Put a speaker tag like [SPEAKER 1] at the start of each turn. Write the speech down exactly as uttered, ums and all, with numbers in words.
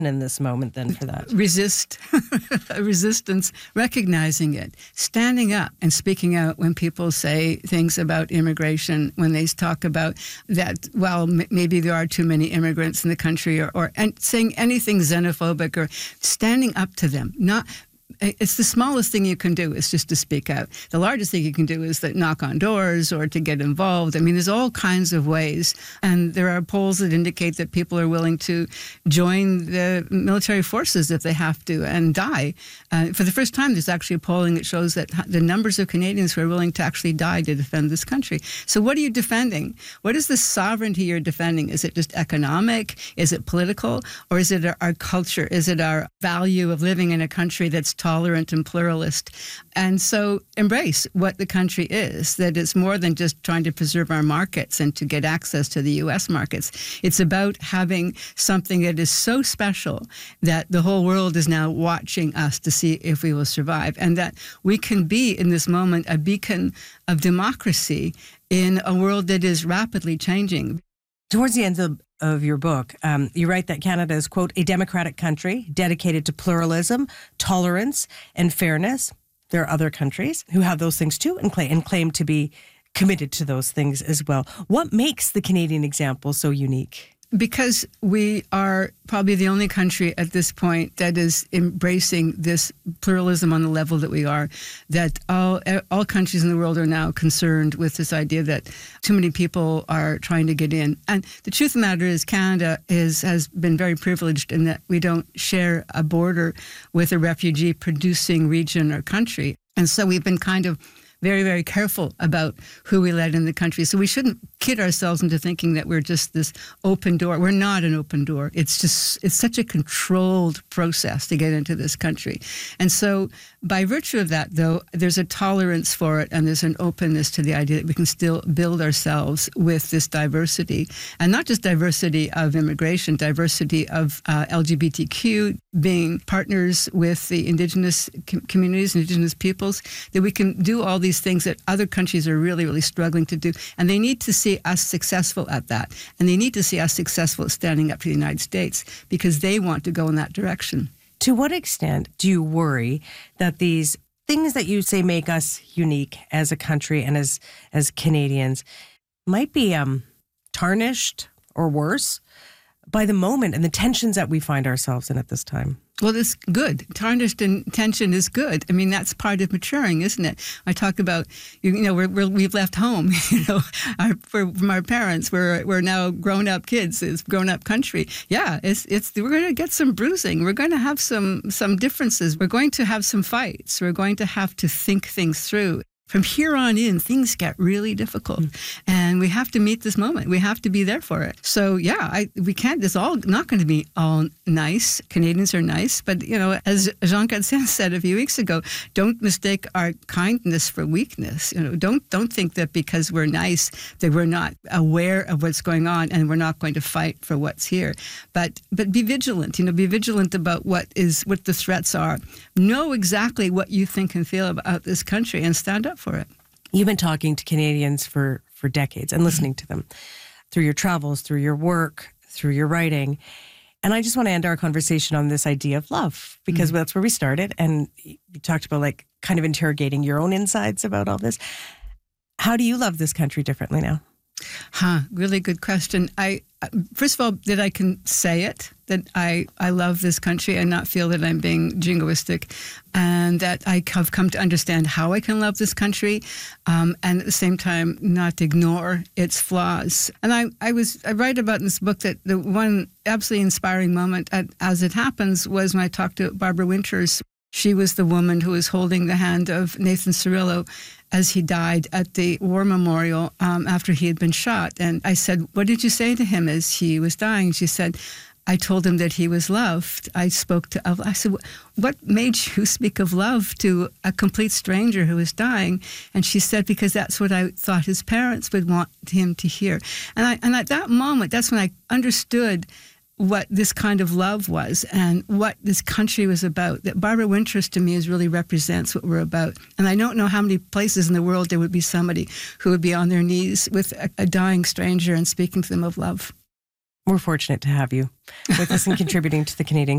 [SPEAKER 1] in this moment then for that?
[SPEAKER 2] Resist, resistance, recognizing it, standing up and speaking out when people say things about immigration, when they talk about that, well, m- maybe there are too many immigrants in the country, or, or and saying anything xenophobic, or standing up to them. Not. It's the smallest thing you can do is just to speak out. The largest thing you can do is to knock on doors or to get involved. I mean, there's all kinds of ways. And there are polls that indicate that people are willing to join the military forces if they have to and die. Uh, for the first time, there's actually polling that shows that the numbers of Canadians who are willing to actually die to defend this country. So what are you defending? What is the sovereignty you're defending? Is it just economic? Is it political? Or is it our culture? Is it our value of living in a country that's tolerant and pluralist? And so embrace what the country is, that it's more than just trying to preserve our markets and to get access to the U S markets. It's about having something that is so special that the whole world is now watching us to see if we will survive, and that we can be in this moment a beacon of democracy in a world that is rapidly changing.
[SPEAKER 1] Towards the end of, of your book, um, you write that Canada is, quote, a democratic country dedicated to pluralism, tolerance, and fairness. There are other countries who have those things too and claim, and claim to be committed to those things as well. What makes the Canadian example so unique?
[SPEAKER 2] Because we are probably the only country at this point that is embracing this pluralism on the level that we are, that all all countries in the world are now concerned with this idea that too many people are trying to get in. And the truth of the matter is Canada is has been very privileged in that we don't share a border with a refugee-producing region or country. And so we've been kind of very, very careful about who we let in the country. So we shouldn't kid ourselves into thinking that we're just this open door. We're not an open door. It's just, it's such a controlled process to get into this country. And so by virtue of that, though, there's a tolerance for it, and there's an openness to the idea that we can still build ourselves with this diversity. And not just diversity of immigration, diversity of uh, L G B T Q, being partners with the Indigenous com- communities, Indigenous peoples, that we can do all these things that other countries are really, really struggling to do. And they need to see us successful at that. And they need to see us successful at standing up to the United States, because they want to go in that direction.
[SPEAKER 1] To what extent do you worry that these things that you say make us unique as a country and as as Canadians might be um, tarnished or worse by the moment and the tensions that we find ourselves in at this time?
[SPEAKER 2] Well, it's good. Tarnished and tension is good. I mean, that's part of maturing, isn't it? I talk about, you know, we're, we're, we've left home, you know, our, for, from our parents. We're we're now grown-up kids. It's grown-up country. Yeah, it's it's we're going to get some bruising. We're going to have some some differences. We're going to have some fights. We're going to have to think things through. From here on in, things get really difficult, and we have to meet this moment. We have to be there for it. So, yeah, I, we can't. It's all not going to be all nice. Canadians are nice, but you know, as Jean Chrétien said a few weeks ago, don't mistake our kindness for weakness. You know, don't don't think that because we're nice that we're not aware of what's going on and we're not going to fight for what's here. But but be vigilant. You know, be vigilant about what is what the threats are. Know exactly what you think and feel about this country, and stand up for it.
[SPEAKER 1] You've been talking to Canadians for, for decades and listening to them through your travels, through your work, through your writing. And I just want to end our conversation on this idea of love, because mm-hmm. that's where we started. And you talked about like kind of interrogating your own insides about all this. How do you love this country differently now?
[SPEAKER 2] Huh, really good question. I first of all, that I can say it, that I, I love this country and not feel that I'm being jingoistic, and that I have come to understand how I can love this country, um, and at the same time not ignore its flaws. And I, I was I write about in this book that the one absolutely inspiring moment, at, as it happens, was when I talked to Barbara Winters. She was the woman who was holding the hand of Nathan Cirillo as he died at the war memorial um, after he had been shot. And I said, what did you say to him as he was dying? She said, I told him that he was loved. I spoke to, I said, what made you speak of love to a complete stranger who was dying? And she said, because that's what I thought his parents would want him to hear. And I, and at that moment, that's when I understood what this kind of love was and what this country was about. That Barbara Winters to me is really represents what we're about. And I don't know how many places in the world there would be somebody who would be on their knees with a, a dying stranger and speaking to them of love.
[SPEAKER 1] We're fortunate to have you with us and contributing to the Canadian